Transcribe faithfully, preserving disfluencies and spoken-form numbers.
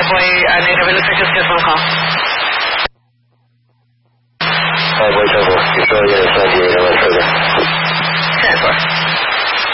boy, uh, native administration just one call. Five boy double, control unit seventy-eight oh